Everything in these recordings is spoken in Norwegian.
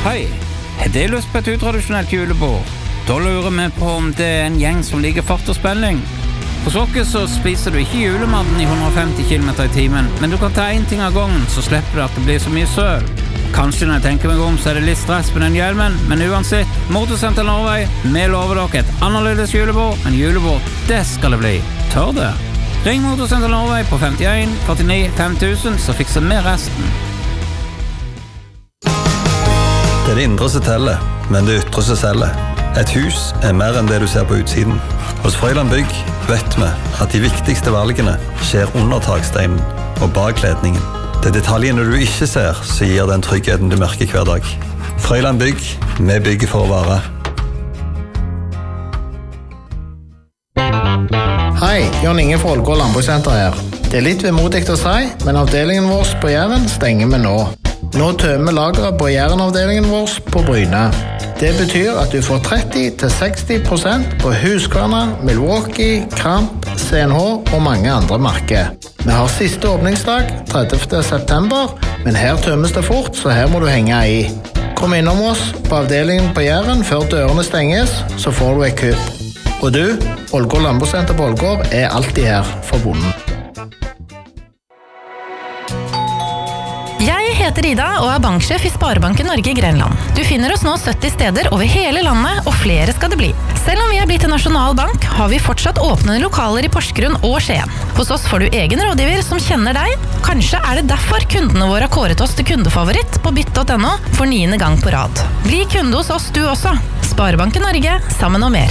Hei, har du lyst på et utradisjonelt julebord? Da lurer vi på om det en gjeng som liker fart og spenning. Hos oss så spiser du ikke julematen i 150 km i timen, men du kan ta en ting av gangen, så slipper du at det blir så mye søl. Kanskje når jeg tenker meg om, så er det litt stress på den hjelmen, men uansett, Motorsenter Norway, vi lover dere et annerledes julebord, men julebord, det skal det bli. Tør det? Ring Motorsenter Norway på 51 49 5000, så fikser vi resten. Det er det indre som teller, men det ytre som selger. Et hus er mer enn det du ser på utsiden. Hos Frøyland Bygg vet vi at de viktigste valgene skjer under taksteinen og bak ledningen. Det er detaljene du ikke ser som gir den tryggheten du merker hver dag. Frøyland Bygg, vi bygger for å vare. Hei, Jon Inge fra Ålgård Landbrukssenter her. Det er litt vemodig å si, men avdelingen vår på Jæren stenger vi nå. Nå tømmer lageret på Jæren-avdelingen vår på Bryne. Det betyr at du får 30-60% på Husqvarna, Milwaukee, Kramp, CNH og mange andre merker. Vi har siste åpningsdag, 30. september, men her tømmes det fort, så her må du henge i. Kom innom oss på avdelingen på Jæren før dørene stenges, så får du et kupp. Og du, Ålgård Landbrukssenter på Ålgård er alltid her for bonden. Jeg heter Ida og er banksjef i Sparebanken Norge i Grenland. Du finner oss nå 70 steder over hele landet, og flere skal det bli. Selv om vi er blitt en nasjonal bank, har vi fortsatt åpne lokaler i Porsgrunn og Skien. Hos oss får du egen rådgiver som kjenner deg. Kanskje er det derfor kundene våre har kåret oss til kundefavoritt på bytt.no for 9. gang på rad. Bli kunde hos oss du også. Sparebanken Norge, sammen og mer.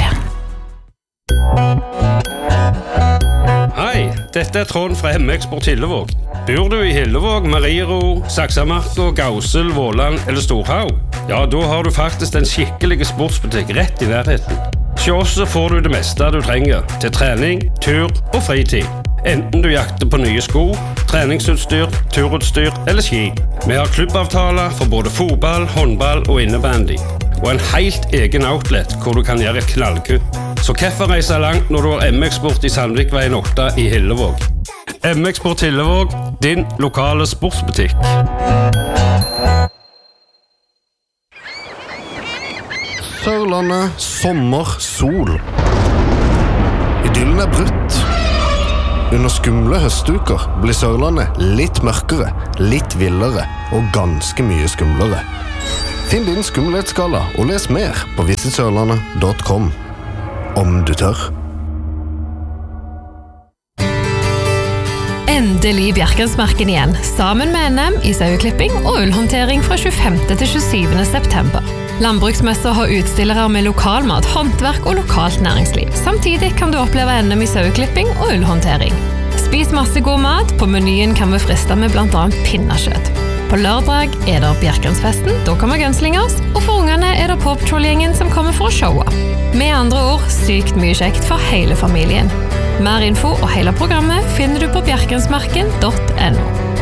Hei, dette er Trond fra M-Eksport Hillevåg. Bor du i Hillevåg, Mariero, Saksamarka, Gausel, Våland eller Storhaug? Ja, da har du faktisk en skikkelig sportsbutikk rett i nærheten. Hos oss får du det meste du trenger til trening, tur og fritid. Enten du jakter på nye sko, treningsutstyr, turutstyr eller ski. Vi har klubbavtaler for både fotball, håndball og innebandy. Og en helt egen outlet hvor du kan gjøre et knallkupp. Så hvorfor reise langt når du har M-Eksport i Sandvikveien 8 i Hillevåg? M-Eksport Hillevåg, din lokale sportsbutikk. Sørlandet, sommer, sol. Idyllen er brutt. Under skumle høstuker blir Sørlandet litt mørkere, litt villere og ganske mye skumlere. Finn din skummelhetsskala og les mer på visitsørlandet.com. Om du tør. Endelig Bjerkensmarken igjen, sammen med NM i saueklipping og ullhåndtering fra 25. til 27. september. Landbruksmesser har utstillere med lokalmat, håndverk og lokalt næringsliv. Samtidig kan du oppleve NM i saueklipping og ullhåndtering. Spis masse god mat, på menyen kan vi friste med blant annet pinnekjøtt. På lørdag er det Bjerkensfesten, da kommer Gønslingers, og for ungene er det Poptroll-gjengen som kommer for å showe. Med andre ord, sykt mye kjekt for hele familien. Mer info og hele programmet finner du på bjerkensmarken.no.